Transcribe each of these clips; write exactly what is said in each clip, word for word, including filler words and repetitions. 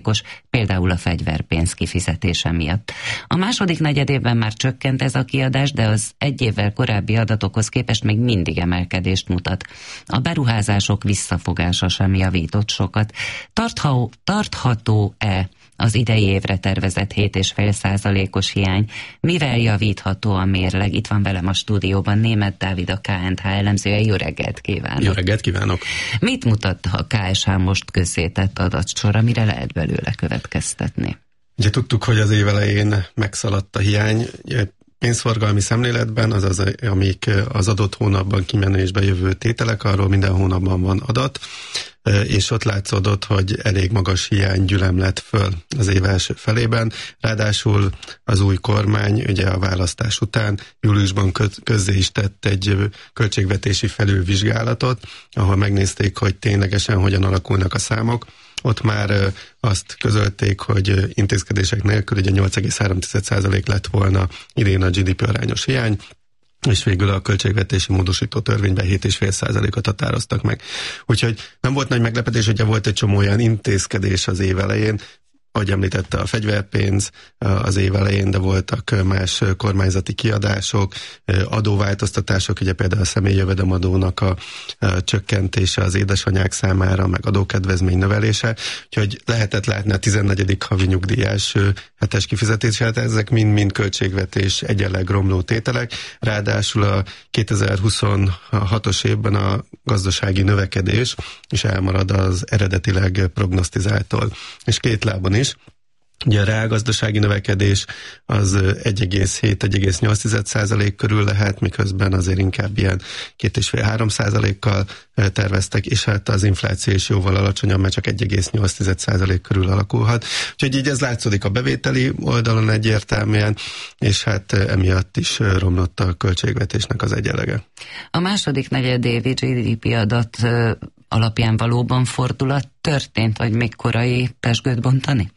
például a fegyverpénz kifizetése miatt. A második negyedévben már csökkent ez a kiadás, de az egy évvel korábbi adatokhoz képest még mindig emelkedést mutat. A beruházások visszafogása sem javított sokat. Tartható, tartható-e az idei évre tervezett hét egész öt százalékos hiány? Mivel javítható a mérleg? Itt van velem a stúdióban Németh Dávid, a ká en há elemzője. Jó reggelt kívánok! Jó reggelt kívánok! Mit mutat a ká es há most közzétett adatsor, amire lehet belőle következtetni? Ugye tudtuk, hogy az év elején megszaladt a hiány. Pénzforgalmi szemléletben, azaz amik az adott hónapban kimenő és bejövő tételek, arról minden hónapban van adat, és ott látszódott, hogy elég magas hiány gyülemlett föl az év első felében. Ráadásul az új kormány ugye a választás után júliusban közzé is tett egy költségvetési felülvizsgálatot, ahol megnézték, hogy ténylegesen hogyan alakulnak a számok. Ott már azt közölték, hogy intézkedések nélkül ugye nyolc egész három százalék lett volna idén a gé dé pé arányos hiány, és végül a költségvetési módosító törvényben hét egész öt százalékot határoztak meg. Úgyhogy nem volt nagy meglepetés, hogyha volt egy csomó olyan intézkedés az év elején, ahogy említette, a fegyverpénz az év elején, de voltak más kormányzati kiadások, adóváltoztatások, ugye például a személyi jövedelemadónak a, a csökkentése az édesanyák számára, meg adókedvezmény növelése, úgyhogy lehetett látni a tizennegyedik havi nyugdíj első hetes kifizetését, ezek mind-mind költségvetés egyenleg romló tételek, ráadásul a kétezer-huszonhatos évben a gazdasági növekedés is elmarad az eredetileg prognosztizáltól, és két lábon is. Ugye a reálgazdasági növekedés az egy egész hét - egy egész nyolc százalék körül lehet, miközben azért inkább ilyen két egész öt - három százalékkal terveztek, és hát az infláció is jóval alacsonyabb, mert csak egy egész nyolc százalék körül alakulhat. Úgyhogy így ez látszódik a bevételi oldalon egyértelműen, és hát emiatt is romlott a költségvetésnek az egyenlege. A második negyedévi gé dé pé adat alapján valóban fordulat történt, vagy még korai pezsgőt bontani?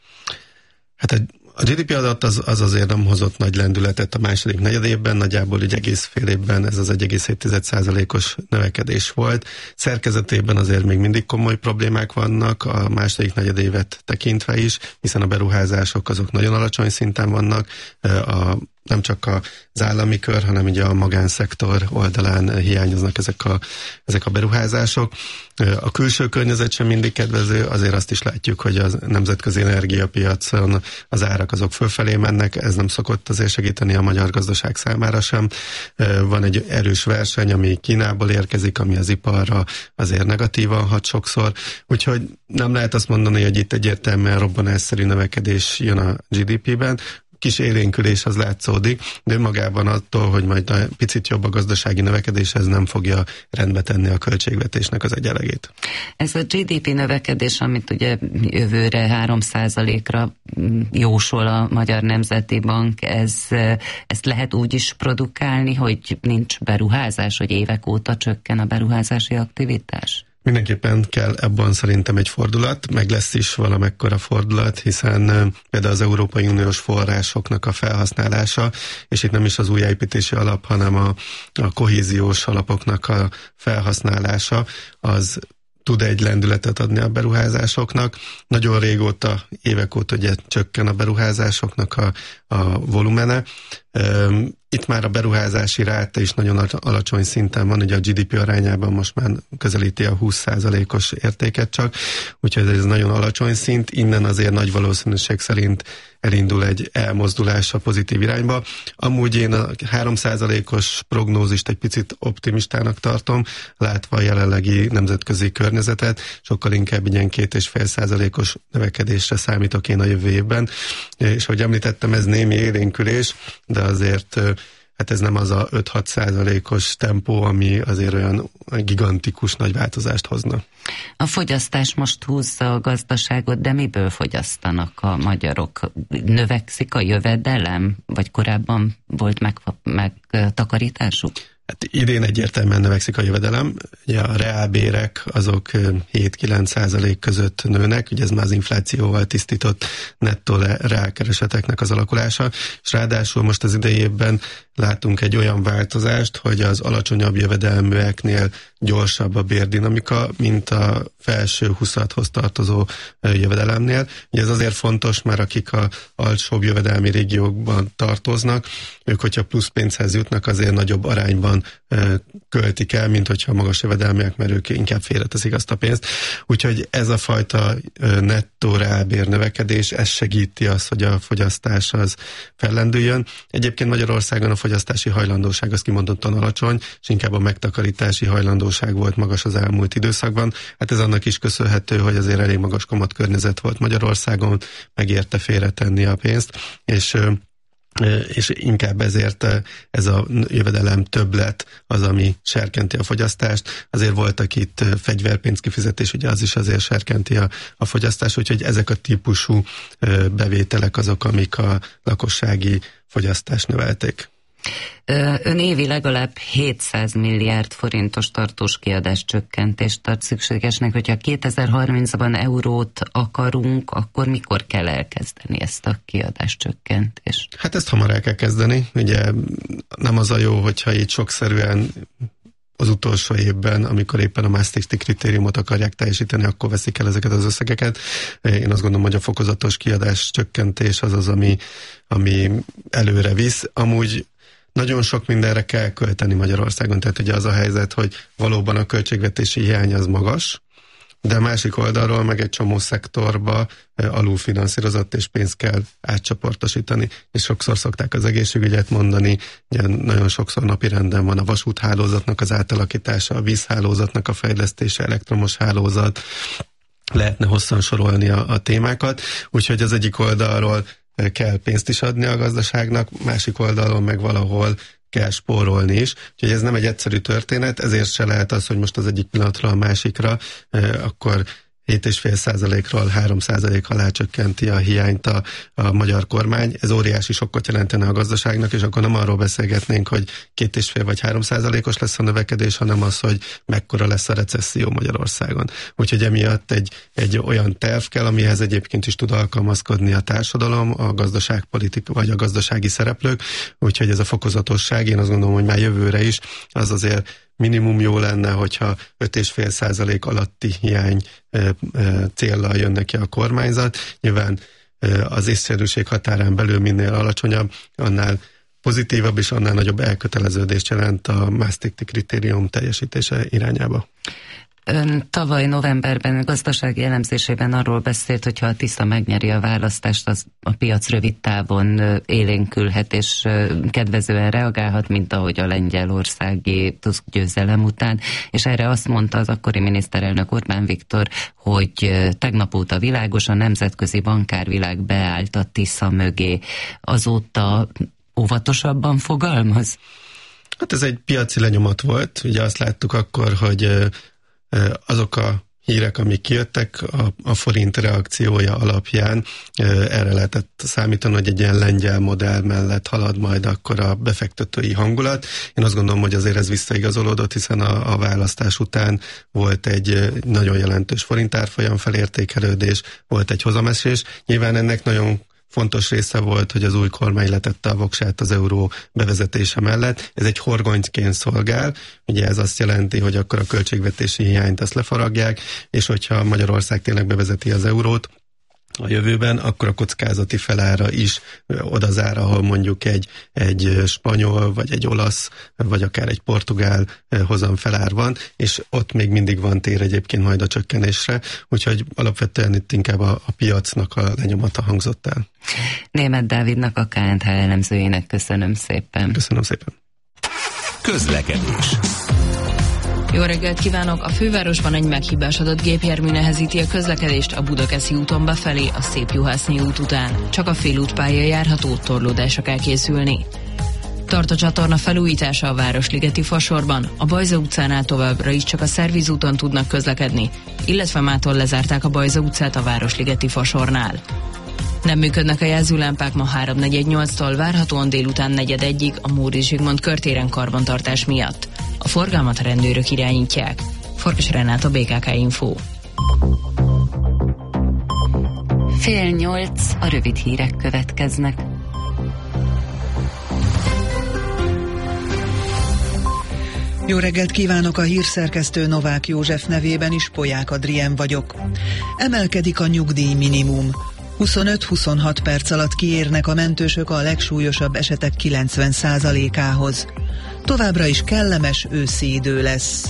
Hát a, a gé dé pé adat az, az azért nem hozott nagy lendületet a második negyedévben, nagyjából egy egész fél évben ez az egy egész hét százalékos növekedés volt. Szerkezetében azért még mindig komoly problémák vannak a második negyedévet tekintve is, hiszen a beruházások azok nagyon alacsony szinten vannak, a nem csak az állami kör, hanem ugye a magánszektor oldalán hiányoznak ezek a, ezek a beruházások. A külső környezet sem mindig kedvező, azért azt is látjuk, hogy a nemzetközi energiapiacon az árak azok fölfelé mennek, ez nem szokott azért segíteni a magyar gazdaság számára sem. Van egy erős verseny, ami Kínából érkezik, ami az iparra azért negatívan hat sokszor, úgyhogy nem lehet azt mondani, hogy itt egyértelműen robbanásszerű növekedés jön a gé dé pében, kis élénkülés az látszódik, de magában attól, hogy majd a picit jobb a gazdasági növekedés, ez nem fogja rendbe tenni a költségvetésnek az egyenlegét. Ez a gé dé pé növekedés, amit ugye jövőre három százalékra jósol a Magyar Nemzeti Bank, ez, ezt lehet úgy is produkálni, hogy nincs beruházás, hogy évek óta csökken a beruházási aktivitás? Mindenképpen kell ebben szerintem egy fordulat, meg lesz is valamekkora fordulat, hiszen például az Európai Uniós forrásoknak a felhasználása, és itt nem is az újjáépítési alap, hanem a, a kohéziós alapoknak a felhasználása, az tud egy lendületet adni a beruházásoknak. Nagyon régóta, évek óta ugye csökken a beruházásoknak a, a volumene. Itt már a beruházási ráta is nagyon alacsony szinten van, ugye a gé dé pé arányában most már közelíti a húsz százalékos értéket csak, úgyhogy ez nagyon alacsony szint, innen azért nagy valószínűség szerint elindul egy elmozdulás a pozitív irányba. Amúgy én a három százalékos prognózist egy picit optimistának tartom, látva a jelenlegi nemzetközi környezetet, sokkal inkább ilyen két és fél százalékos növekedésre számítok én a jövő évben, és ahogy említettem, ez némi élénkülés, de azért hát ez nem az a öt-hat százalékos tempó, ami azért olyan gigantikus nagy változást hozna. A fogyasztás most húzza a gazdaságot, de miből fogyasztanak a magyarok? Növekszik a jövedelem, vagy korábban volt megtakarításuk? Meg, Hát idén egyértelműen növekszik a jövedelem, ugye a reálbérek azok hét-kilenc százalék között nőnek, ugye ez már az inflációval tisztított nettó reálkereseteknek az alakulása, és ráadásul most az idei évben látunk egy olyan változást, hogy az alacsonyabb jövedelműeknél gyorsabb a bérdinamika, mint a felső huszadhoz tartozó jövedelemnél. Ugye ez azért fontos, mert akik a alsóbb jövedelmi régiókban tartoznak, ők, hogyha plusz pénzhez jutnak, azért nagyobb arányban költik el, mint hogyha magas jövedelmiek, mert ők inkább félreteszik azt a pénzt. Úgyhogy ez a fajta nettó reálbér növekedés, ez segíti azt, hogy a fogyasztás az fellendüljön. Egyébként Magyarországon a fogyasztási hajlandóság az kimondottan alacsony, és inkább a megtakarítási hajlandóság volt magas az elmúlt időszakban. Hát ez annak is köszönhető, hogy azért elég magas kamatkörnyezet volt Magyarországon, megérte félretenni a pénzt, és és inkább ezért ez a jövedelem többlet az, ami serkenti a fogyasztást. Azért voltak itt fegyverpénz kifizetés, ugye az is azért serkenti a, a fogyasztást, úgyhogy ezek a típusú bevételek azok, amik a lakossági fogyasztást növelték. Ön évi legalább hétszáz milliárd forintos tartós kiadás csökkentést tart szükségesnek, hogyha kétezer-harmincban eurót akarunk, akkor mikor kell elkezdeni ezt a kiadás csökkentést? Hát ezt hamar el kell kezdeni. Ugye nem az a jó, hogyha így sokszerűen az utolsó évben, amikor éppen a Maastrichti kritériumot akarják teljesíteni, akkor veszik el ezeket az összegeket. Én azt gondolom, hogy a fokozatos kiadás csökkentés az az, ami, ami előre visz. Amúgy nagyon sok mindenre kell költeni Magyarországon, tehát ugye az a helyzet, hogy valóban a költségvetési hiány az magas, de a másik oldalról meg egy csomó szektorba alulfinanszírozott és pénzt kell átcsoportosítani, és sokszor szokták az egészségügyet mondani, ugye nagyon sokszor napirenden van a vasúthálózatnak az átalakítása, a vízhálózatnak a fejlesztése, elektromos hálózat, lehetne hosszan sorolni a, a témákat, úgyhogy az egyik oldalról kell pénzt is adni a gazdaságnak, másik oldalon meg valahol kell spórolni is. Úgyhogy ez nem egy egyszerű történet, ezért se lehet az, hogy most az egyik pillanatra a másikra, eh, akkor hét egész öt százalékról három százalék alá csökkenti a hiányt a, a magyar kormány. Ez óriási sokkot jelentene a gazdaságnak, és akkor nem arról beszélgetnénk, hogy két és fél vagy három százalékos lesz a növekedés, hanem az, hogy mekkora lesz a recesszió Magyarországon. Úgyhogy emiatt egy, egy olyan terv kell, amihez egyébként is tud alkalmazkodni a társadalom, a gazdaságpolitika vagy a gazdasági szereplők. Úgyhogy ez a fokozatosság, én azt gondolom, hogy már jövőre is, az azért minimum jó lenne, hogyha öt egész öt százalék alatti hiány e, e, céllal jön neki a kormányzat. Nyilván e, az észszerűség határán belül minél alacsonyabb, annál pozitívabb és annál nagyobb elköteleződést jelent a Maastrichti kritérium teljesítése irányába. Ön tavaly novemberben gazdasági elemzésében arról beszélt, hogyha a Tisza megnyeri a választást, az a piac rövid távon élénkülhet és kedvezően reagálhat, mint ahogy a lengyelországi Tusk győzelem után, és erre azt mondta az akkori miniszterelnök Orbán Viktor, hogy tegnap óta világos, a nemzetközi bankárvilág beállt a Tisza mögé. Azóta óvatosabban fogalmaz? Hát ez egy piaci lenyomat volt. Ugye azt láttuk akkor, hogy azok a hírek, amik kijöttek, a, a forint reakciója alapján erre lehetett számítani, hogy egy ilyen lengyel modell mellett halad majd akkor a befektetői hangulat. Én azt gondolom, hogy azért ez visszaigazolódott, hiszen a, a választás után volt egy nagyon jelentős forint árfolyam felértékelődés, volt egy hozamesés. Nyilván ennek nagyon fontos része volt, hogy az új kormány letette a voksát az euró bevezetése mellett. Ez egy horgonyként szolgál. Ugye ez azt jelenti, hogy akkor a költségvetési hiányt azt lefaragják, és hogyha Magyarország tényleg bevezeti az eurót a jövőben, akkor a kockázati felára is odazár, ahol mondjuk egy, egy spanyol, vagy egy olasz, vagy akár egy portugál hozam felár van, és ott még mindig van tér egyébként majd a csökkenésre, úgyhogy alapvetően itt inkább a, a piacnak a lenyomata hangzott el. Németh Dávidnak, a ká en há elemzőjének köszönöm szépen. Köszönöm szépen. Közlekedés. Jó reggelt kívánok! A fővárosban egy meghibásodott gépjármű nehezíti a közlekedést a Budakeszi úton befelé, a Szépjuhászné út után. Csak a félútpálya járható, torlódásra kell készülni. Tart a csatorna felújítása a Városligeti fasorban, a Bajza utcánál továbbra is csak a Szervízúton tudnak közlekedni, illetve mától lezárták a Bajza utcát a Városligeti fasornál. Nem működnek a jelzőlámpák ma három negyvennyolctól, várhatóan délután negyed egyig a Móricz Zsigmond körtéren karbantartás miatt. A forgalmat rendőrök irányítják. Farkas Renát, a bé ká ká Info. Fél nyolc, a rövid hírek következnek. Jó reggelt kívánok, a hírszerkesztő Novák József nevében is, Polyák Adrien vagyok. Emelkedik a nyugdíj minimum. huszonöt-huszonhat perc alatt kiérnek a mentősök a legsúlyosabb esetek kilencven százalékához. Továbbra is kellemes őszi idő lesz.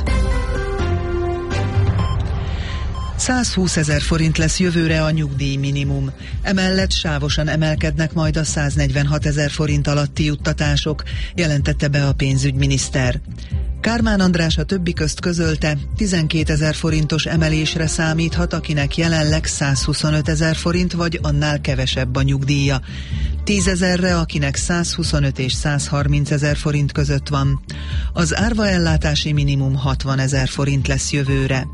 százhúszezer forint lesz jövőre a nyugdíj minimum. Emellett sávosan emelkednek majd a száznegyvenhatezer forint alatti juttatások, jelentette be a pénzügyminiszter. Kármán András a többi közt közölte, tizenkétezer forintos emelésre számíthat, akinek jelenleg százhuszonötezer forint vagy annál kevesebb a nyugdíja. tízezerre, akinek százhuszonöt és százharmincezer forint között van. Az árvaellátási minimum hatvanezer forint lesz jövőre.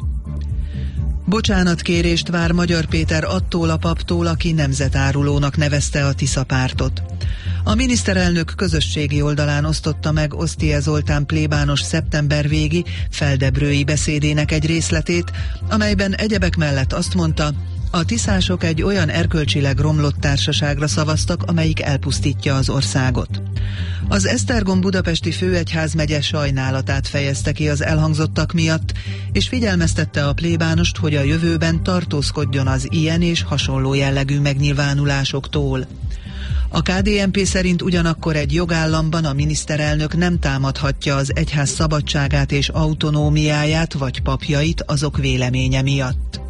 Bocsánatkérést vár Magyar Péter attól a paptól, aki nemzetárulónak nevezte a Tisza pártot. A miniszterelnök közösségi oldalán osztotta meg Osztie Zoltán plébános szeptember végi feldebrői beszédének egy részletét, amelyben egyebek mellett azt mondta, a tiszások egy olyan erkölcsileg romlott társaságra szavaztak, amelyik elpusztítja az országot. Az Esztergom budapesti főegyházmegye sajnálatát fejezte ki az elhangzottak miatt, és figyelmeztette a plébánost, hogy a jövőben tartózkodjon az ilyen és hasonló jellegű megnyilvánulásoktól. A ká dé en pé szerint ugyanakkor egy jogállamban a miniszterelnök nem támadhatja az egyház szabadságát és autonómiáját vagy papjait azok véleménye miatt.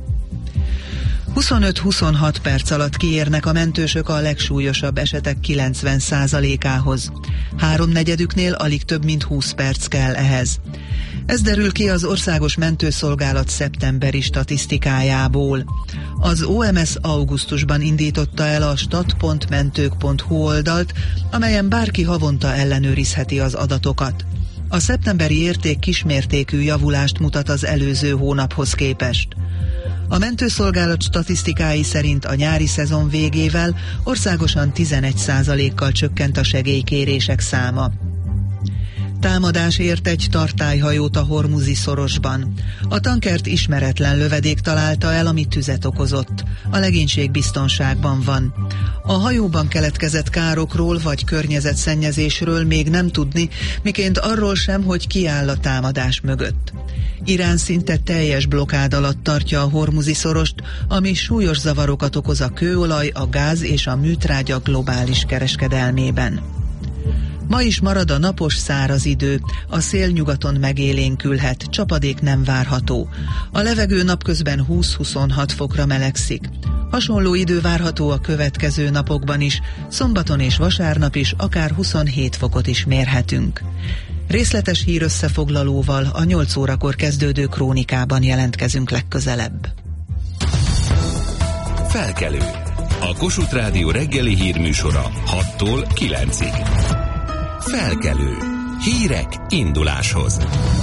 huszonöt-huszonhat perc alatt kiérnek a mentősök a legsúlyosabb esetek kilencven százalékához. Háromnegyedüknél alig több mint húsz perc kell ehhez. Ez derül ki az Országos Mentőszolgálat szeptemberi statisztikájából. Az o em es augusztusban indította el a stat pont mentők pont hu oldalt, amelyen bárki havonta ellenőrizheti az adatokat. A szeptemberi érték kismértékű javulást mutat az előző hónaphoz képest. A mentőszolgálat statisztikái szerint a nyári szezon végével országosan tizenegy százalékkal csökkent a segélykérések száma. Támadás ért egy tartályhajót a Hormuzi szorosban. A tankert ismeretlen lövedék találta el, ami tüzet okozott. A legénység biztonságban van. A hajóban keletkezett károkról vagy környezetszennyezésről még nem tudni, miként arról sem, hogy ki áll a támadás mögött. Irán szinte teljes blokkád alatt tartja a Hormuzi szorost, ami súlyos zavarokat okoz a kőolaj, a gáz és a műtrágya globális kereskedelmében. Ma is marad a napos, száraz idő, a szél nyugaton megélénkülhet, csapadék nem várható. A levegő napközben húsz-huszonhat fokra melegszik. Hasonló idő várható a következő napokban is, szombaton és vasárnap is akár huszonhét fokot is mérhetünk. Részletes hírösszefoglalóval a nyolc órakor kezdődő krónikában jelentkezünk legközelebb. Felkelő. A Kossuth Rádió reggeli hírműsora hattól kilencig. Felkelő. Hírek induláshoz.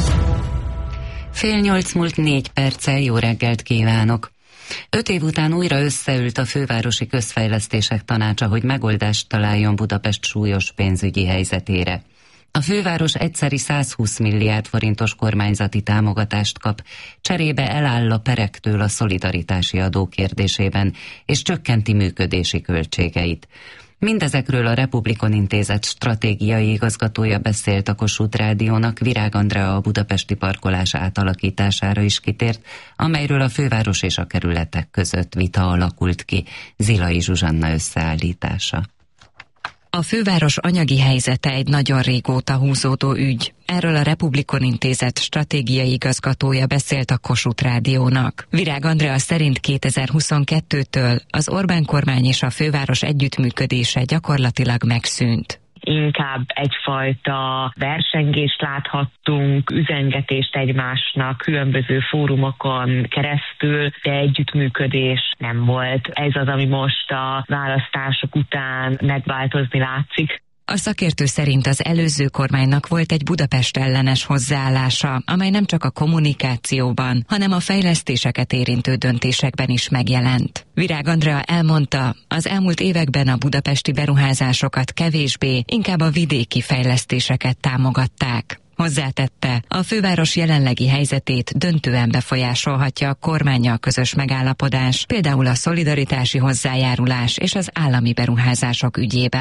Fél nyolc múlt négy perccel, jó reggelt kívánok! Öt év után újra összeült a Fővárosi Közfejlesztések Tanácsa, hogy megoldást találjon Budapest súlyos pénzügyi helyzetére. A főváros egyszeri százhúsz milliárd forintos kormányzati támogatást kap, cserébe eláll a perektől a szolidaritási adó kérdésében, és csökkenti működési költségeit. Mindezekről a Republikon Intézet stratégiai igazgatója beszélt a Kossuth Rádiónak, Virág Andrea a budapesti parkolás átalakítására is kitért, amelyről a főváros és a kerületek között vita alakult ki. Zilai Zsuzsanna összeállítása. A főváros anyagi helyzete egy nagyon régóta húzódó ügy. Erről a Republikon Intézet stratégiai igazgatója beszélt a Kossuth Rádiónak. Virág Andrea szerint kétezer-huszonkettőtől az Orbán kormány és a főváros együttműködése gyakorlatilag megszűnt. Inkább egyfajta versengést láthattunk, üzengetést egymásnak különböző fórumokon keresztül, de együttműködés nem volt. Ez az, ami most a választások után megváltozni látszik. A szakértő szerint az előző kormánynak volt egy Budapest ellenes hozzáállása, amely nem csak a kommunikációban, hanem a fejlesztéseket érintő döntésekben is megjelent. Virág Andrea elmondta, az elmúlt években a budapesti beruházásokat kevésbé, inkább a vidéki fejlesztéseket támogatták. Hozzátette, a főváros jelenlegi helyzetét döntően befolyásolhatja a kormánnyal közös megállapodás, például a szolidaritási hozzájárulás és az állami beruházások ügyében.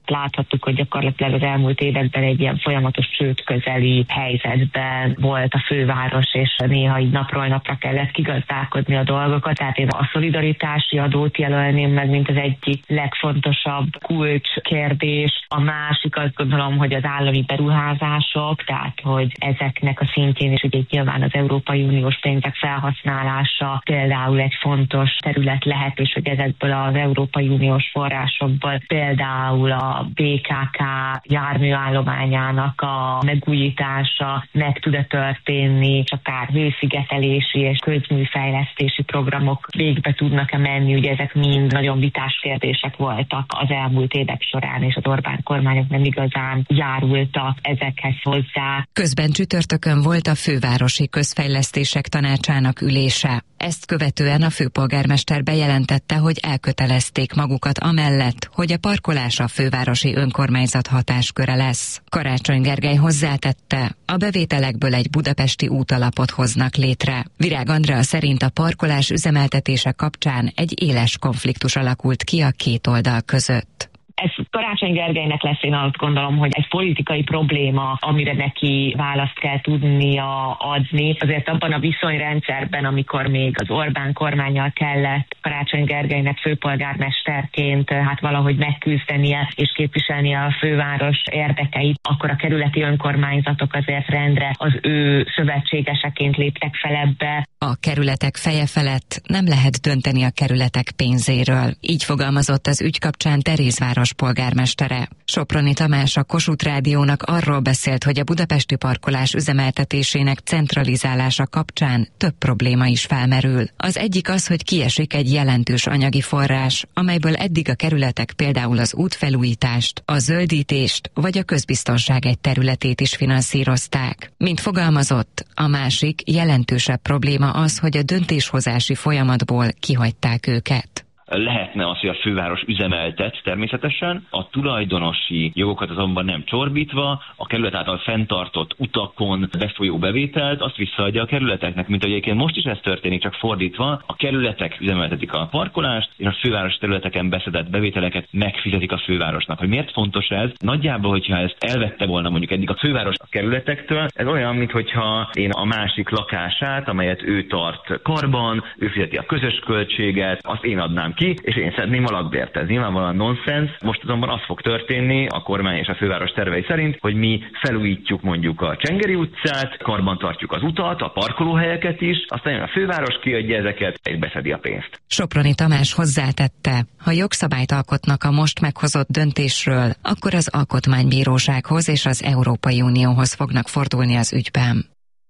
láthattuk, hogy gyakorlatilag az elmúlt években egy ilyen folyamatos csőd közeli helyzetben volt a főváros, és néha így napról napra kellett kigazdálkodni a dolgokat. Tehát én a szolidaritási adót jelölném meg, mint az egyik legfontosabb kulcskérdés. A másik azt gondolom, hogy az állami beruházások, tehát hogy ezeknek a szintjén is ugye nyilván az Európai Uniós pénzek felhasználása például egy fontos terület lehet, és hogy ezekből az Európai Uniós forrásokból például a bé ká ká járműállományának a megújítása meg tud-e történni, és akár hőszigetelési és közműfejlesztési programok végbe tudnak-e menni, ugye ezek mind nagyon vitás kérdések voltak az elmúlt évek során, és az Orbán kormányok nem igazán járultak ezekhez hozzá. Közben csütörtökön volt a fővárosi közfejlesztések tanácsának ülése. Ezt követően a főpolgármester bejelentette, hogy elkötelezték magukat amellett, hogy a parkolás a fővárosi önkormányzat hatásköre lesz. Karácsony Gergely hozzátette, a bevételekből egy budapesti útalapot hoznak létre. Virág Andrea szerint a parkolás üzemeltetése kapcsán egy éles konfliktus alakult ki a két oldal között. Ez Karácsony Gergelynek lesz, én azt gondolom, hogy egy politikai probléma, amire neki választ kell tudnia adni. Azért abban a viszonyrendszerben, amikor még az Orbán kormánnyal kellett Karácsony Gergelynek főpolgármesterként hát valahogy megküzdenie és képviselnie a főváros érdekeit, akkor a kerületi önkormányzatok azért rendre az ő szövetségeseként léptek fel ebbe. A kerületek feje felett nem lehet dönteni a kerületek pénzéről. Így fogalmazott az ügy kapcsán Terézváros polgármestere. Soproni Tamás a Kossuth Rádiónak arról beszélt, hogy a budapesti parkolás üzemeltetésének centralizálása kapcsán több probléma is felmerül. Az egyik az, hogy kiesik egy jelentős anyagi forrás, amelyből eddig a kerületek például az útfelújítást, a zöldítést vagy a közbiztonság egy területét is finanszírozták. Mint fogalmazott, a másik jelentősebb probléma az, hogy a döntéshozási folyamatból kihagyták őket. Lehetne az, hogy a főváros üzemeltet természetesen, a tulajdonosi jogokat azonban nem csorbítva, a kerület által fenntartott utakon befolyó bevételt, azt visszaadja a kerületeknek, mint egyébként most is ez történik, csak fordítva, a kerületek üzemeltetik a parkolást, és a főváros területeken beszedett bevételeket megfizetik a fővárosnak. Hogy miért fontos ez? Nagyjából, hogyha ezt elvette volna mondjuk eddig a főváros a kerületektől, ez olyan, mintha én a másik lakását, amelyet ő tart karban, ő fizeti a közös költséget, azt én adnám ki, és én szeretném a lakbért. Ez nyilvánvalóan nonsens. Most azonban az fog történni a kormány és a főváros tervei szerint, hogy mi felújítjuk mondjuk a Csengeri utcát, karban tartjuk az utat, a parkolóhelyeket is, aztán a főváros kiadja ezeket, és beszedi a pénzt. Soproni Tamás hozzátette, ha jogszabályt alkotnak a most meghozott döntésről, akkor az Alkotmánybírósághoz és az Európai Unióhoz fognak fordulni az ügyben.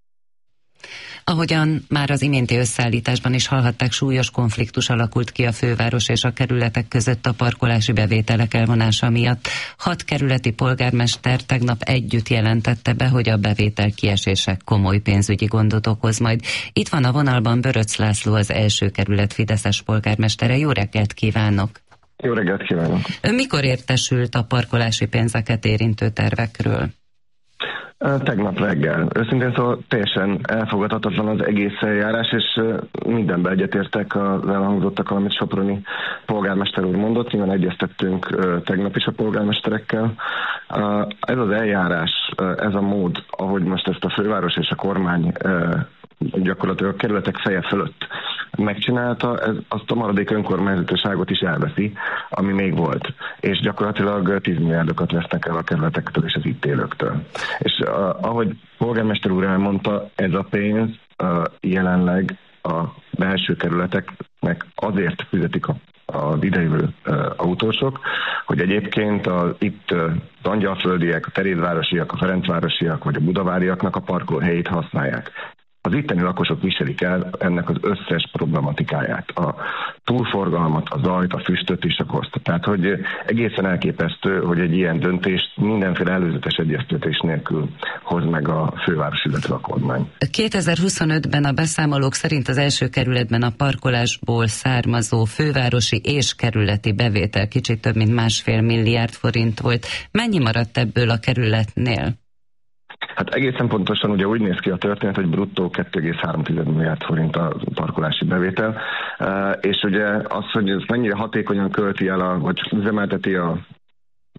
Ahogyan már az iménti összeállításban is hallhatták, súlyos konfliktus alakult ki a főváros és a kerületek között a parkolási bevételek elvonása miatt. Hat kerületi polgármester tegnap együtt jelentette be, hogy a bevétel kiesések komoly pénzügyi gondot okoz majd. Itt van a vonalban Böröcz László, az első kerület fideszes polgármestere. Jó reggelt kívánok! Jó reggelt kívánok! Ön mikor értesült a parkolási pénzeket érintő tervekről? Tegnap reggel. Őszintén szóval teljesen elfogadhatatlan az egész eljárás, és mindenben egyetértek az elhangzottak, amit Soproni polgármester úr mondott. Nyilván egyeztettünk tegnap is a polgármesterekkel. Ez az eljárás, ez a mód, ahogy most ezt a főváros és a kormány gyakorlatilag a kerületek feje fölött megcsinálta, ez azt a maradék önkormányzatiságot is elveszi, ami még volt. És gyakorlatilag tíz milliárdokat vesznek el a kerületektől és az itt élőktől. És uh, ahogy polgármester úr elmondta, ez a pénz uh, jelenleg a belső kerületeknek azért fizetik a az idejövő uh, autósok, hogy egyébként az itt uh, az angyalföldiek, a terézvárosiak, a ferencvárosiak vagy a budaváriaknak a parkolóhelyét használják. Az itteni lakosok viselik el ennek az összes problematikáját. A túlforgalmat, a zajt, a füstöt is okozta. Tehát, hogy egészen elképesztő, hogy egy ilyen döntést mindenféle előzetes egyeztetés nélkül hoz meg a főváros, illetve a kormány. kétezer-huszonötben a beszámolók szerint az első kerületben a parkolásból származó fővárosi és kerületi bevétel kicsit több mint másfél milliárd forint volt. Mennyi maradt ebből a kerületnél? Hát egészen pontosan ugye úgy néz ki a történet, hogy bruttó kettő egész három milliárd forint a parkolási bevétel, és ugye az, hogy ez mennyire hatékonyan költi el, a, vagy üzemelteti a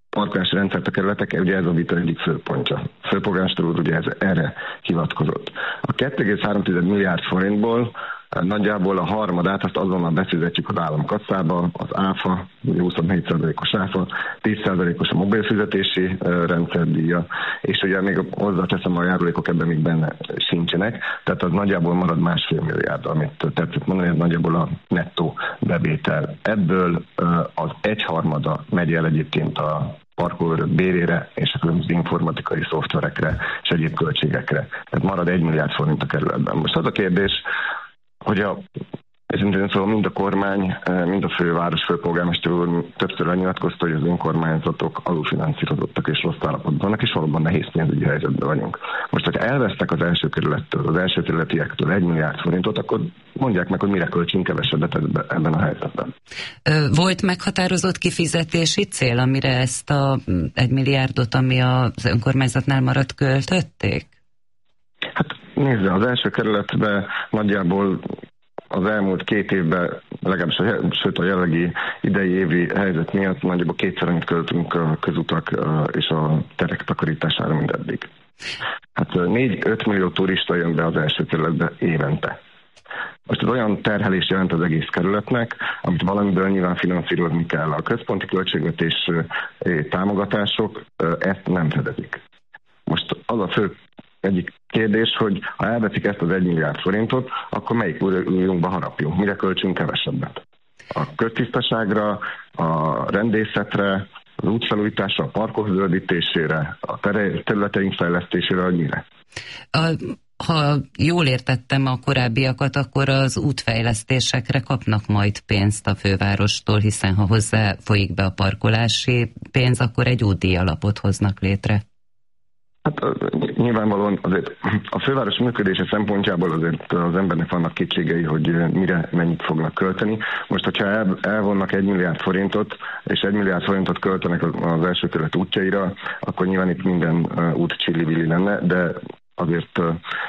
parkolási rendszert a kerületek, ugye ez a vita egyik főpontja. Főpolgármester úr ugye ez, erre hivatkozott. A két egész három milliárd forintból nagyjából a harmadát azt azonnal befizetjük az államkasszába, az áfa, huszonnégy százalékos áfa, tíz százalékos a mobilfizetési rendszerdíja, és ugye még hozzáteszem, a járulékok ebben még benne sincsenek, tehát az nagyjából marad másfél milliárd, amit tetszett mondani, ez nagyjából a nettó bevétel. Ebből az egyharmada megy el egyébként a parkolóőrök bérére és a különböző informatikai szoftverekre és egyéb költségekre. Tehát marad egy milliárd forint a kerületben. Most az a kérdés, hogy a, szóval mind a kormány, mind a főváros főpolgármester úr többször elnyilatkozta, hogy az önkormányzatok alulfinanszírozottak és rossz állapotban vannak, és valóban nehéz pénzügyi helyzetben vagyunk. Most, hogyha elvesztek az első kerülettől, az első kerületiektől egy milliárd forintot, akkor mondják meg, hogy mire költsünk kevesebbet ebben a helyzetben. Volt meghatározott kifizetési cél, amire ezt a egy milliárdot, ami az önkormányzatnál maradt, költötték? Hát nézze, az első kerületben nagyjából az elmúlt két évben, legalábbis a, sőt a jelenlegi idei évi helyzet miatt nagyjából kétszer annyit költünk a közutak és a terek takarítására, mint eddig. Hát négy-öt millió turista jön be az első kerületbe évente. Most ez olyan terhelés jelent az egész kerületnek, amit valamiből nyilván finanszírozni kell. A központi költségvetés támogatások ezt nem fedezik. Most az a fő egyik kérdés, hogy ha elveszik ezt az egy milliárd forintot, akkor melyik újunkba harapjunk? Mire költsünk kevesebbet? A köztisztaságra, a rendészetre, az útfelújításra, a parkok zöldítésére, a területeink fejlesztésére, vagy mire? A, ha jól értettem a korábbiakat, akkor az útfejlesztésekre kapnak majd pénzt a fővárostól, hiszen ha hozzá folyik be a parkolási pénz, akkor egy útdíj alapot hoznak létre. Hát nyilvánvalóan azért a főváros működése szempontjából azért az embernek vannak kétségei, hogy mire mennyit fognak költeni. Most, hogyha el, elvonnak egy milliárd forintot, és egy milliárd forintot költenek az első kerület útjaira, akkor nyilván itt minden út csillivilli lenne, de azért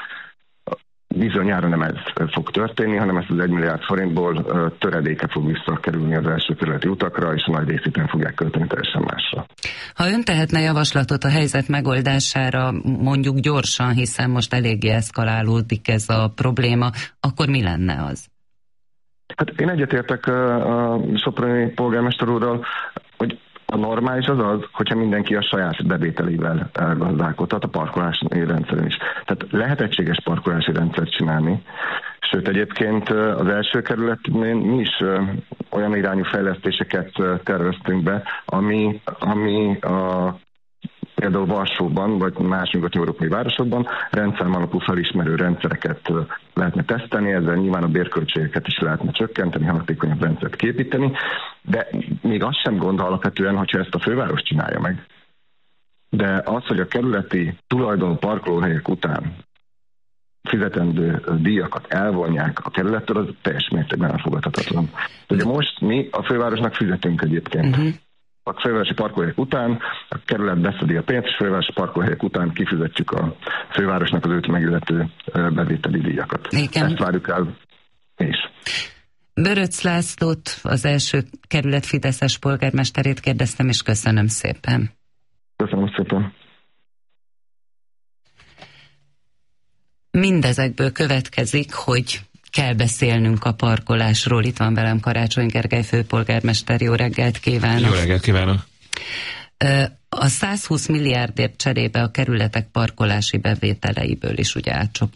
bizonyára nem ez fog történni, hanem ezt az egy milliárd forintból töredéke fog visszakerülni az első kerületi utakra, és a nagy részét nem fogják költeni teljesen másra. Ha ön tehetne javaslatot a helyzet megoldására, mondjuk gyorsan, hiszen most eléggé eszkalálódik ez a probléma, akkor mi lenne az? Hát én egyetértek a soproni polgármester úrral, hogy a normális az az, hogyha mindenki a saját bevételével gazdálkodhat a parkolási rendszeren is. Tehát lehet egységes parkolási rendszert csinálni, sőt egyébként az első kerületben mi is olyan irányú fejlesztéseket terveztünk be, ami, ami a például Varsóban, vagy más nyugat-európai városokban rendszám alapú felismerő rendszereket lehetne tesztelni, ezzel nyilván a bérköltségeket is lehetne csökkenteni, hatékonyabb rendszert képíteni, de még az sem gond alapvetően, hogyha ezt a főváros csinálja meg. De az, hogy a kerületi tulajdonú parkolóhelyek után fizetendő díjakat elvonják a kerülettől, az teljes mértékben elfogadhatatlan. Ugye most mi a fővárosnak fizetünk egyébként. Uh-huh. A fővárosi parkolóhelyek után a kerület beszedi a pénzt, és a fővárosi parkolóhelyek után kifizetjük a fővárosnak az őt megillető bevételi díjakat. Igen. Ezt várjuk el és. Böröcz Lászlót, az első kerület fideszes polgármesterét kérdeztem, és köszönöm szépen. Köszönöm szépen. Mindezekből következik, hogy kell beszélnünk a parkolásról. Itt van velem Karácsony Gergely főpolgármester. Jó reggelt kívánok! Jó reggelt kívánok! A százhúsz milliárdért cserébe a kerületek parkolási bevételeiből is ugye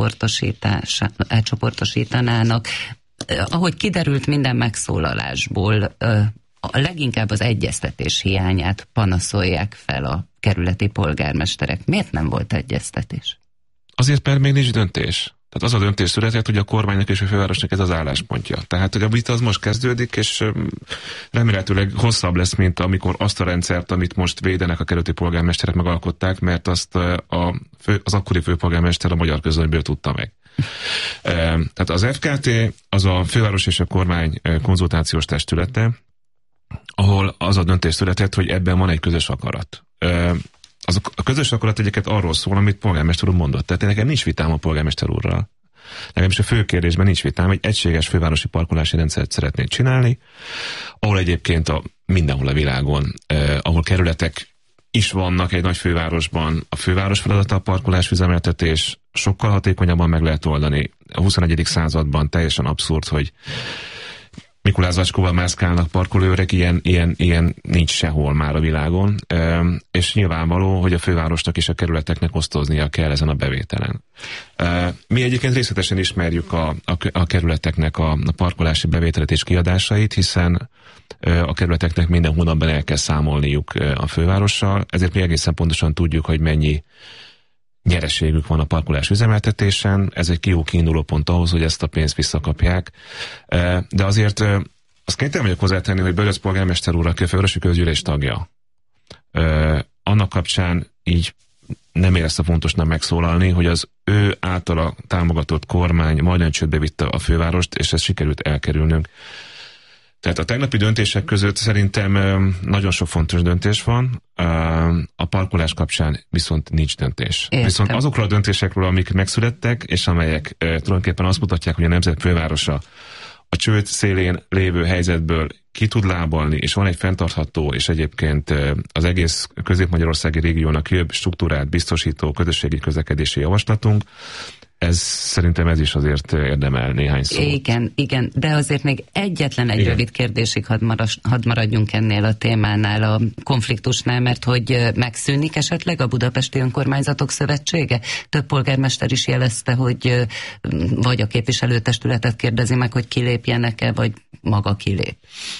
átcsoportosítanának. Ahogy kiderült minden megszólalásból, a leginkább az egyeztetés hiányát panaszolják fel a kerületi polgármesterek. Miért nem volt egyeztetés? Azért, mert még nincs döntés. Tehát az a döntés született, hogy a kormánynak és a fővárosnak ez az álláspontja. Tehát, hogy a vita az most kezdődik, és remélhetőleg hosszabb lesz, mint amikor azt a rendszert, amit most védenek a kerületi polgármesterek, megalkották, mert azt a fő, az akkori főpolgármester a magyar közönyből tudta meg. Tehát az ef ká té az a főváros és a kormány konzultációs testülete, ahol az a döntés született, hogy ebben van egy közös akarat. Az a közös akarat egyébként arról szól, amit polgármester úr mondott. Tehát nekem nincs vitám a polgármester úrral. Legalábbis a fő kérdésben nincs vitám, egy egységes fővárosi parkolási rendszert szeretnék csinálni, ahol egyébként a, mindenhol a világon, eh, ahol kerületek is vannak egy nagy fővárosban. A főváros feladata a parkolás üzemeltetés, sokkal hatékonyabban meg lehet oldani. A huszonegyedik században teljesen abszurd, hogy Mikulászacskóval mászkálnak parkolőrek, ilyen, ilyen, ilyen nincs sehol már a világon, e, és nyilvánvaló, hogy a fővárosnak és a kerületeknek osztoznia kell ezen a bevételen. E, mi egyébként részletesen ismerjük a, a, a kerületeknek a, a parkolási bevételet és kiadásait, hiszen e, a kerületeknek minden hónapban el kell számolniuk a fővárossal, ezért mi egészen pontosan tudjuk, hogy mennyi nyereségük van a parkolás üzemeltetésen, ez egy jó kiinduló pont ahhoz, hogy ezt a pénzt visszakapják. De azért azt kénytelen vagyok hozzátenni, hogy Bödös polgármester úr, aki a fővárosi közgyűlés tagja, annak kapcsán így nem érezte fontosnak megszólalni, hogy az ő általa támogatott kormány majdnem csődbe vitte a fővárost, és ezt sikerült elkerülnünk. Tehát a tegnapi döntések között szerintem nagyon sok fontos döntés van, a parkolás kapcsán viszont nincs döntés. Értem. Viszont azokról a döntésekről, amik megszülettek, és amelyek tulajdonképpen azt mutatják, hogy a nemzet fővárosa a csőd szélén lévő helyzetből ki tud lábalni, és van egy fenntartható, és egyébként az egész közép-magyarországi régiónak jobb struktúrát biztosító közösségi közlekedési javaslatunk, ez szerintem ez is azért érdemel néhány szót. Igen, igen, de azért még egyetlen egy igen. rövid kérdésig hadd, maras, hadd maradjunk ennél a témánál, a konfliktusnál, mert hogy megszűnik esetleg a Budapesti Önkormányzatok Szövetsége? Több polgármester is jelezte, hogy vagy a képviselőtestületet kérdezi meg, hogy kilépjenek-e, vagy maga kilép.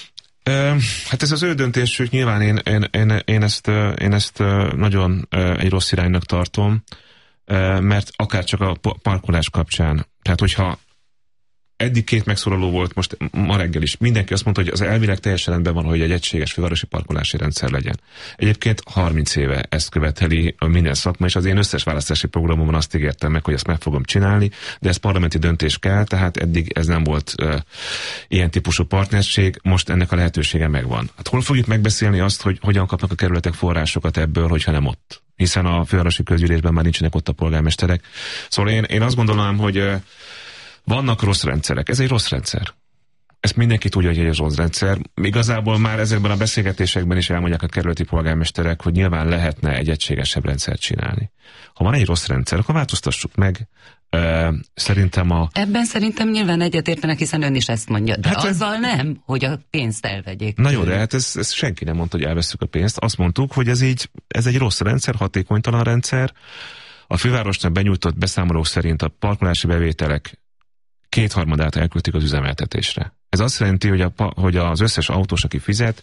Hát ez az ő döntésük, nyilván én, én, én, én, ezt, én ezt nagyon egy rossz iránynak tartom, mert akár csak a parkolás kapcsán, tehát hogyha eddig két megszólaló volt, most ma reggel is, mindenki azt mondta, hogy az elvileg teljesen rendben van, hogy egy egységes fővárosi parkolási rendszer legyen. Egyébként harminc éve ezt követeli a minden szakma, és az én összes választási programomban azt ígértem meg, hogy ezt meg fogom csinálni, de ez parlamenti döntés kell, tehát eddig ez nem volt uh, ilyen típusú partnerség, most ennek a lehetősége megvan. Hát hol fogjuk megbeszélni azt, hogy hogyan kapnak a kerületek forrásokat ebből, hogyha nem ott? Hiszen a fővárosi közgyűlésben már nincsenek ott a polgármesterek. Szóval én, én azt gondolom, hogy uh, vannak rossz rendszerek. Ez egy rossz rendszer. Ezt mindenki tudja, hogy egy rossz rendszer. Igazából már ezekben a beszélgetésekben is elmondják a kerületi polgármesterek, hogy nyilván lehetne egy egységesebb rendszert csinálni. Ha van egy rossz rendszer, akkor változtassuk meg. Uh, szerintem a... Ebben szerintem nyilván egyetértenek, hiszen ön is ezt mondja, de hát azzal ez... nem, hogy a pénzt elvegyék. Na jó, de hát ez, ez senki nem mondta, hogy elvesszük a pénzt. Azt mondtuk, hogy ez így, ez egy rossz rendszer, hatékonytalan rendszer. A fővárosnak benyújtott beszámolók szerint a parkolási bevételek kétharmadát elküldték az üzemeltetésre. Ez azt jelenti, hogy, a, hogy az összes autós, aki fizet,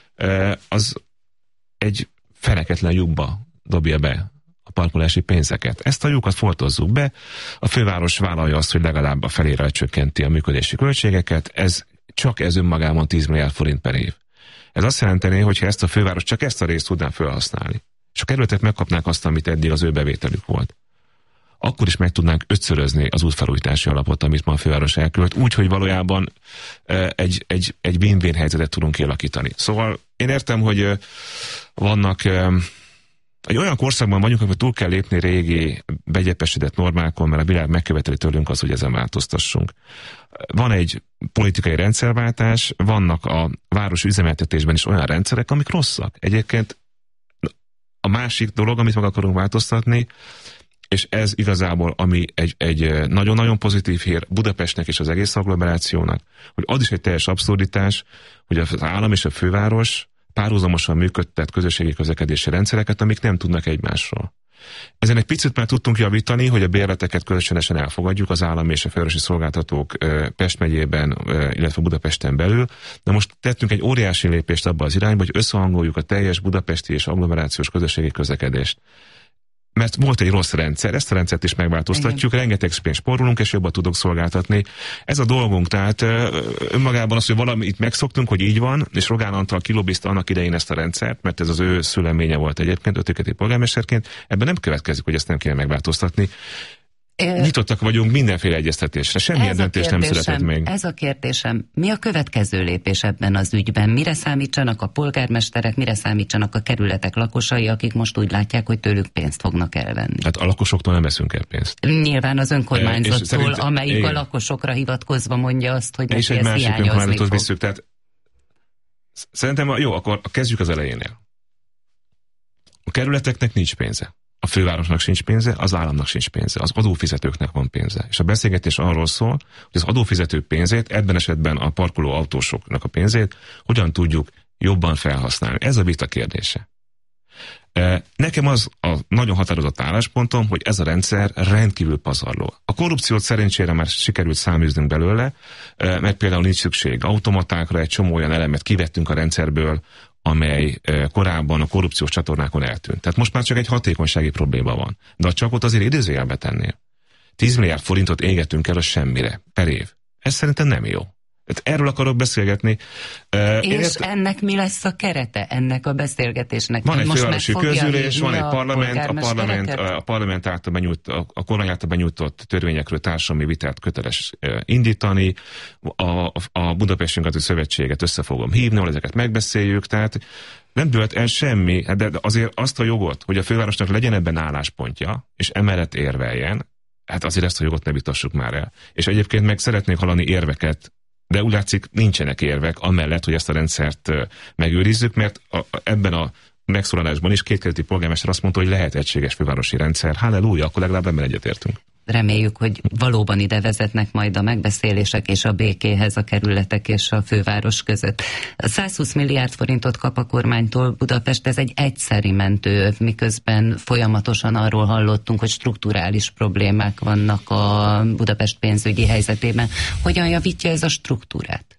az egy feneketlen lyukba dobja be a parkolási pénzeket. Ezt a lyukat foltozzuk be, a főváros vállalja azt, hogy legalább a felére csökkenti a működési költségeket, ez csak ez önmagában tíz milliárd forint per év. Ez azt jelenteni, hogyha ezt a főváros csak ezt a részt tudná felhasználni, és a kerületek megkapnák azt, amit eddig az ő bevételük volt, akkor is meg tudnánk ötszörözni az útfelújítási alapot, amit ma a főváros elkölt, úgy, hogy valójában egy, egy, egy win-win helyzetet tudunk kialakítani. Szóval én értem, hogy vannak, egy olyan korszakban vagyunk, amikor túl kell lépni régi, begyepesedett normákon, mert a világ megköveteli tőlünk az, hogy ezen változtassunk. Van egy politikai rendszerváltás, vannak a városi üzemeltetésben is olyan rendszerek, amik rosszak. Egyébként a másik dolog, amit meg akarunk változtatni, és ez igazából, ami egy, egy nagyon-nagyon pozitív hír Budapestnek és az egész agglomerációnak, hogy az is egy teljes abszurditás, hogy az állam és a főváros párhuzamosan működtet közösségi közlekedési rendszereket, amik nem tudnak egymásról. Ezen egy picit már tudtunk javítani, hogy a bérleteket kölcsönösen elfogadjuk az állam és a fővárosi szolgáltatók Pest megyében, illetve Budapesten belül, de most tettünk egy óriási lépést abba az irányba, hogy összehangoljuk a teljes budapesti és agglomerációs közösségi közlekedést. Mert volt egy rossz rendszer, ezt a rendszert is megváltoztatjuk, igen. Rengeteg pénzt spórolunk, és jobban tudok szolgáltatni. Ez a dolgunk, tehát önmagában az, hogy valamit megszoktunk, hogy így van, és Rogán Antal kilobizta annak idején ezt a rendszert, mert ez az ő szüleménye volt egyébként, ötöketi polgármesterként, ebben nem következik, hogy ezt nem kéne megváltoztatni. Nyitottak vagyunk mindenféle egyeztetésre, semmilyen döntés nem született még. Ez a kérdésem, mi a következő lépés ebben az ügyben? Mire számítsanak a polgármesterek, mire számítsanak a kerületek lakosai, akik most úgy látják, hogy tőlük pénzt fognak elvenni? Hát a lakosoktól nem veszünk el pénzt. Nyilván az önkormányzattól, szerint, amelyik igen. a lakosokra hivatkozva mondja azt, hogy neki ez hiányozni fog. Visszük, tehát szerintem jó, akkor kezdjük az elejénél. A kerületeknek nincs pénze. A fővárosnak sincs pénze, az államnak sincs pénze, az adófizetőknek van pénze. És a beszélgetés arról szól, hogy az adófizetők pénzét, ebben esetben a parkoló autósoknak a pénzét hogyan tudjuk jobban felhasználni. Ez a vita kérdése. Nekem az a nagyon határozott álláspontom, hogy ez a rendszer rendkívül pazarló. A korrupciót szerencsére már sikerült száműznünk belőle, mert például nincs szükség automatákra, egy csomó olyan elemet kivettünk a rendszerből, amely korábban a korrupciós csatornákon eltűnt. Tehát most már csak egy hatékonysági probléma van. De a csapot azért idézőjelbe tennél. tíz milliárd forintot égetünk el a semmire per év. Ez szerintem nem jó. Erről akarok beszélgetni. És Ért... ennek mi lesz a kerete, ennek a beszélgetésnek? Van egy fővárosi közülés, van egy parlament, a parlament, a parlament által benyújt, a kormány által benyújtott törvényekről társadalmi vitát köteles indítani, a, a, a Budapesti Önkormányzati Szövetséget össze fogom hívni, ahol ezeket megbeszéljük, tehát nem dőlt el semmi, de azért azt a jogot, hogy a fővárosnak legyen ebben álláspontja, és emellett érveljen, hát azért ezt a jogot ne vitassuk már el. És egyébként meg szeretnék hallani érveket, de úgy látszik, nincsenek érvek amellett, hogy ezt a rendszert megőrizzük, mert a, ebben a megszólalásban is két kerületi polgármester azt mondta, hogy lehet egységes fővárosi rendszer. Halleluja, akkor legalább ebben egyetértünk. Reméljük, hogy valóban ide vezetnek majd a megbeszélések és a békéhez a kerületek és a főváros között. százhúsz milliárd forintot kap a kormánytól Budapest, ez egy egyszeri mentőöv, miközben folyamatosan arról hallottunk, hogy strukturális problémák vannak a Budapest pénzügyi helyzetében. Hogyan javítja ez a struktúrát?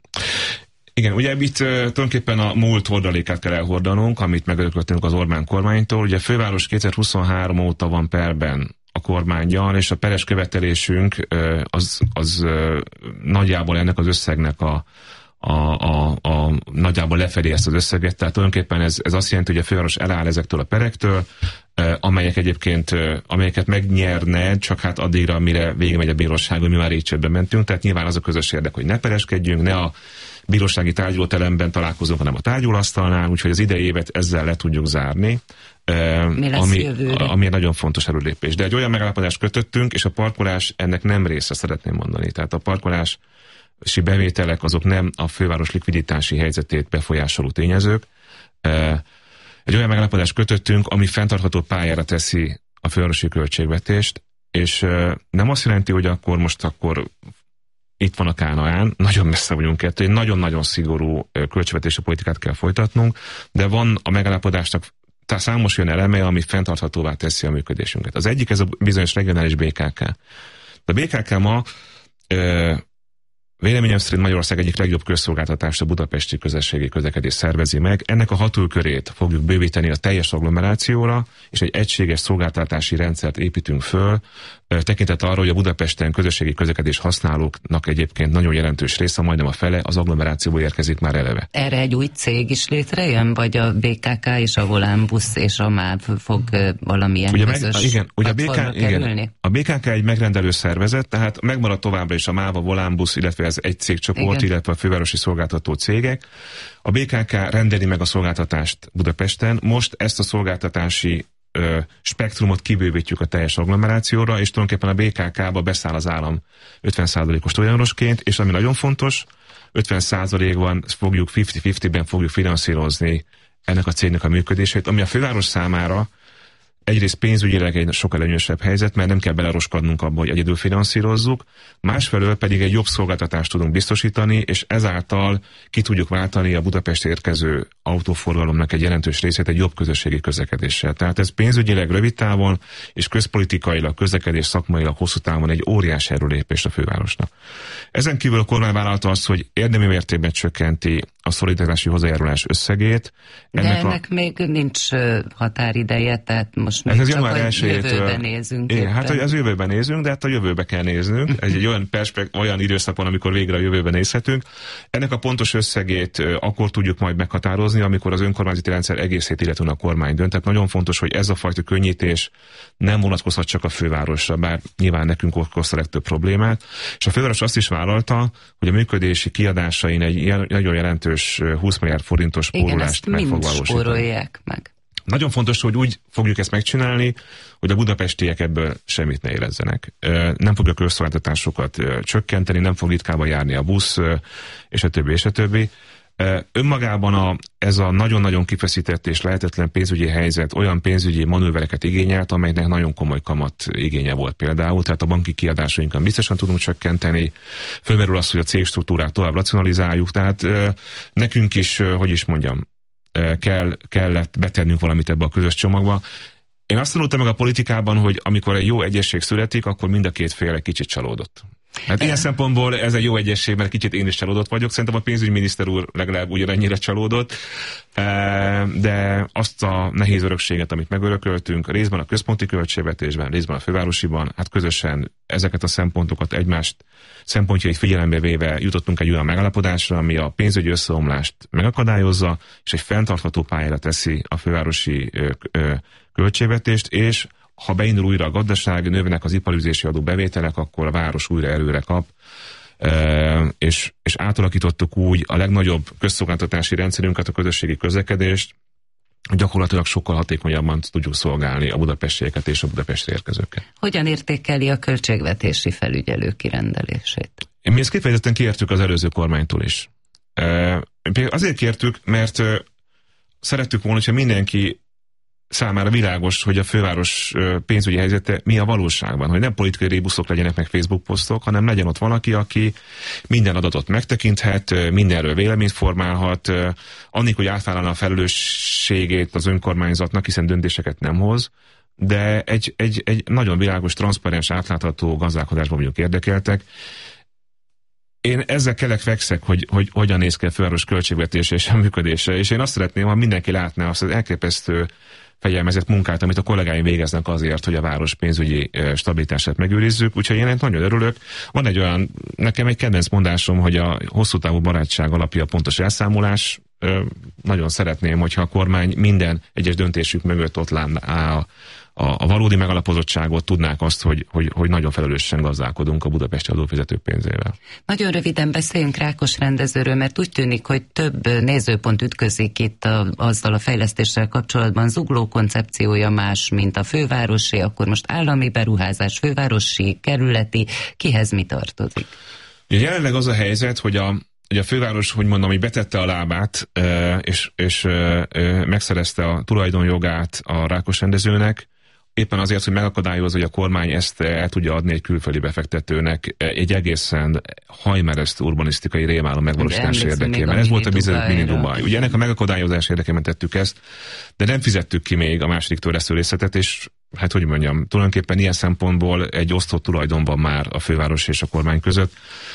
Igen, ugye itt uh, tulajdonképpen a múlt hordalékát kell elhordanunk, amit megörököltünk az Orbán kormánytól. Ugye a főváros kétezer-huszonhárom óta van perben a kormánnyal, és a peres követelésünk uh, az, az uh, nagyjából ennek az összegnek a, a, a, a nagyjából lefedi ezt az összeget. Tehát tulajdonképpen ez, ez azt jelenti, hogy a főváros eláll ezektől a perektől, uh, amelyek egyébként, uh, amelyeket megnyerne, csak hát addigra, mire végigmegy a bíróságon, mi már így csődbe mentünk. Tehát nyilván az a közös érdek, hogy ne pereskedjünk, ne a bírósági tárgyalóteremben találkozunk, hanem a tárgyalóasztalnál, úgyhogy az idei évet ezzel le tudjuk zárni, ami, ami egy nagyon fontos előlépés. De egy olyan megállapodást kötöttünk, és a parkolás ennek nem része, szeretném mondani. Tehát a parkolási bevételek azok nem a főváros likviditási helyzetét befolyásoló tényezők. Egy olyan megállapodást kötöttünk, ami fenntartható pályára teszi a fővárosi költségvetést, és nem azt jelenti, hogy akkor most akkor itt van a Kánaán, nagyon messze vagyunk ettől, egy nagyon-nagyon szigorú költségvetési politikát kell folytatnunk, de van a megállapodásnak számos olyan eleme, ami fenntarthatóvá teszi a működésünket. Az egyik ez a bizonyos regionális bé ká ká. A bé ká ká ma ö, véleményem szerint Magyarország egyik legjobb közszolgáltatást a budapesti közösségi közlekedés szervezi meg. Ennek a hatókörét fogjuk bővíteni a teljes agglomerációra, és egy egységes szolgáltatási rendszert építünk föl, tekintet arra, hogy a Budapesten közösségi közlekedés használóknak egyébként nagyon jelentős része, majdnem a fele, az agglomerációból érkezik már eleve. Erre egy új cég is létrejön, vagy a bé ká ká és a Volánbusz és a MÁV fog valamilyen ugye közös meg, igen, ugye a bé ká, igen, a bé ká ká egy megrendelő szervezet, tehát megmarad továbbra is a MÁV, a Volánbusz, illetve ez egy cégcsoport, igen, illetve a fővárosi szolgáltató cégek. A bé ká ká rendeli meg a szolgáltatást Budapesten. Most ezt a szolgáltatási ö, spektrumot kibővítjük a teljes agglomerációra, és tulajdonképpen a bé ká ká-ba beszáll az állam ötven százalékos tulajdonosként, és ami nagyon fontos, ötven százalékban fogjuk, ötven-ötven-ben fogjuk finanszírozni ennek a cégnek a működését, ami a főváros számára egyrészt pénzügyileg egy sokkal előnyösebb helyzet, mert nem kell beleroskadnunk abba, hogy egyedül finanszírozzuk, másfelől pedig egy jobb szolgáltatást tudunk biztosítani, és ezáltal ki tudjuk váltani a Budapest érkező autóforgalomnak egy jelentős részét egy jobb közösségi közlekedéssel. Tehát ez pénzügyileg rövid távon, és közpolitikailag, közlekedés szakmailag hosszú távon egy óriási erőlépés a fővárosnak. Ezen kívül a kormány vállalta azt, hogy érdemi mértékben csökkenti a szolidaritási hozzájárulás összegét. Ennek De ennek a... még nincs határideje, tehát most még ez csak a jövőben nézünk. É, hát az jövőben nézünk, de hát a jövőbe kell néznünk. Egy, egy olyan, perspekt, olyan időszak van, amikor végre a jövőben nézhetünk. Ennek a pontos összegét akkor tudjuk majd meghatározni, amikor az önkormányzati rendszer egészét illetően a kormány dönt. Tehát nagyon fontos, hogy ez a fajta könnyítés nem vonatkozhat csak a fővárosra, bár nyilván nekünk okozta legtöbb problémát. És a főváros azt is vállalta, hogy a működési kiadásain egy nagyon jelentős húsz milliárd forintos spórolást meg fog valósítani. meg. Nagyon fontos, hogy úgy fogjuk ezt megcsinálni, hogy a budapestiek ebből semmit ne érezzenek. Nem fogja a közszolgáltatásokat csökkenteni, nem fog ritkába járni a busz, és a többi, és a többi. Önmagában a, ez a nagyon-nagyon kifeszített és lehetetlen pénzügyi helyzet olyan pénzügyi manővereket igényelt, amelynek nagyon komoly kamat igénye volt például, tehát a banki kiadásainkat biztosan tudunk csökkenteni, fölmerül az, hogy a cégstruktúrát tovább racionalizáljuk, tehát nekünk is, hogy is mondjam, kell, kellett betennünk valamit ebbe a közös csomagba. Én azt tanultam meg a politikában, hogy amikor egy jó egyesség születik, akkor mind a két fél egy kicsit csalódott. Hát ilyen szempontból ez egy jó egyesség, mert kicsit én is csalódott vagyok. Szerintem a pénzügyminiszter úr legalább ugyanennyire csalódott. De azt a nehéz örökséget, amit megörököltünk, részben a központi költségvetésben, részben a fővárosiban, hát közösen ezeket a szempontokat egymást szempontjait figyelembe véve jutottunk egy olyan megállapodásra, ami a pénzügyi összeomlást megakadályozza, és egy fenntartható pályára teszi a fővárosi ö, ö, költségvetést, és ha beindul újra a gazdaság, növnek az iparüzési adó bevételek, akkor a város újra erőre kap, és, és átalakítottuk úgy a legnagyobb közszolgáltatási rendszerünket, a közösségi közlekedést, gyakorlatilag sokkal hatékonyabban tudjuk szolgálni a budapestieket és a Budapestre érkezőket. Hogyan értékeli a költségvetési felügyelő kirendelését? Mi ezt kifejezetten kértük az előző kormánytól is. Azért kértük, mert szerettük volna, hogyha mindenki számára világos, hogy a főváros pénzügyi helyzete mi a valóságban, hogy nem politikai rébuszok legyenek meg Facebook posztok, hanem legyen ott valaki, aki minden adatot megtekinthet, mindenről véleményt formálhat, annik, hogy átvállalna a felelősségét az önkormányzatnak, hiszen döntéseket nem hoz, de egy, egy, egy nagyon világos, transzparens, átlátható gazdálkodásban vagyunk érdekeltek. Én ezzel kelek fekszek, hogy, hogy hogyan néz ki a főváros költségvetése és a működése, és én azt szeretném, ha mindenki látná azt az elképesztő fegyelmezett munkát, amit a kollégáim végeznek azért, hogy a város pénzügyi stabilitását megőrizzük, úgyhogy én nagyon örülök. Van egy olyan, nekem egy kedvenc mondásom, hogy a hosszú távú barátság alapja a pontos elszámolás. Nagyon szeretném, hogyha a kormány minden egyes döntésük mögött ott lenne a, a, a valódi megalapozottságot, tudnák azt, hogy, hogy, hogy nagyon felelősen gazdálkodunk a budapesti adófizetők pénzével. Nagyon röviden beszéljünk Rákos rendezőről, mert úgy tűnik, hogy több nézőpont ütközik itt a, azzal a fejlesztéssel kapcsolatban. Zugló koncepciója más, mint a fővárosi, akkor most állami beruházás, fővárosi, kerületi, kihez mi tartozik? Jelenleg az a helyzet, hogy a hogy a főváros, hogy mondom, hogy betette a lábát, és, és megszerezte a tulajdonjogát a Rákos rendezőnek, éppen azért, hogy megakadályozza, hogy a kormány ezt el tudja adni egy külföldi befektetőnek egy egészen hajmeresztő urbanisztikai rémálom megvalósítás érdekében. Ez volt a bizonyos mini Dubaj. Ugye ennek a megakadályozás érdekében tettük ezt, de nem fizettük ki még a második törlesztő részletet, és hát hogy mondjam, tulajdonképpen ilyen szempontból egy osztott tulajdonban már a főváros és a kormány között.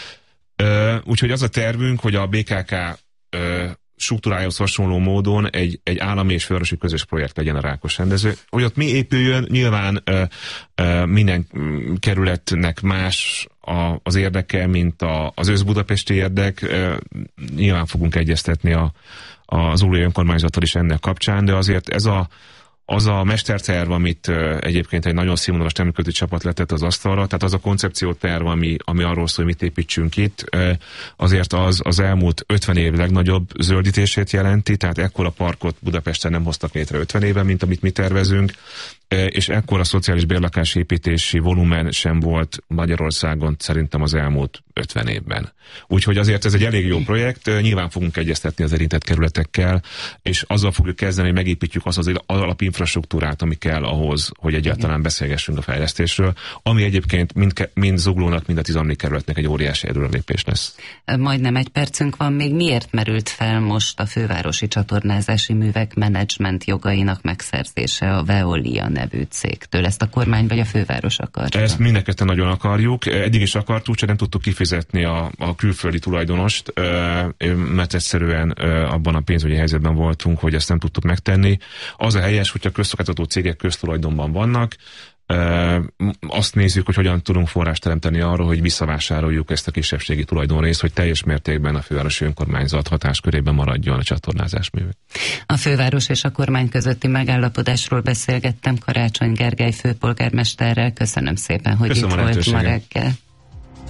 Uh, úgyhogy az a tervünk, hogy a bé ká ká uh, struktúrájához hasonló módon egy, egy állami és fővárosi közös projekt legyen a Rákos rendező. Hogy ott mi épüljön, nyilván uh, uh, minden kerületnek más a, az érdeke, mint a, az összbudapesti érdek. Uh, nyilván fogunk egyeztetni a, az zuglói önkormányzattal is ennek kapcsán, de azért ez a az a mesterterv, amit uh, egyébként egy nagyon színvonalas nemzetközi csapat letett az asztalra, tehát az a koncepcióterv, ami, ami arról szól, hogy mit építsünk itt, uh, azért az az elmúlt ötven év legnagyobb zöldítését jelenti, tehát ekkora parkot Budapesten nem hoztak létre ötven éve, mint amit mi tervezünk, uh, és ekkora szociális bérlakásépítési volumen sem volt Magyarországon szerintem az elmúlt ötven évben. Úgyhogy azért ez egy elég jó projekt, uh, nyilván fogunk egyeztetni az érintett kerületekkel, és azzal fogjuk kezdeni, hogy megépítjük azt az alapinfrastruktúrát, infrastruktúrát, ami kell ahhoz, hogy egyáltalán beszélgessünk a fejlesztésről, ami egyébként mind, mind Zuglónak, mind a tizenegy kerületnek egy óriási előrelépés lesz. Majdnem egy percünk van még. Miért merült fel most a fővárosi csatornázási művek menedzsment jogainak megszerzése a Veolia nevű cégtől? Ezt a kormány vagy a főváros akarja? Ezt mindenketten nagyon akarjuk. Eddig is akartuk, csak nem tudtuk kifizetni a, a külföldi tulajdonost, mert egyszerűen abban a pénzügyi helyzetben voltunk, hogy ezt nem tudtuk megtenni. Az a helyes, hogyha közszolgáltató cégek köztulajdonban vannak, e, azt nézzük, hogy hogyan tudunk forrást teremteni arra, hogy visszavásároljuk ezt a kisebbségi tulajdonrészt, hogy teljes mértékben a fővárosi önkormányzat hatáskörében maradjon a csatornázás műve. A főváros és a kormány közötti megállapodásról beszélgettem Karácsony Gergely főpolgármesterrel. Köszönöm szépen, hogy Köszönöm itt volt ma reggel.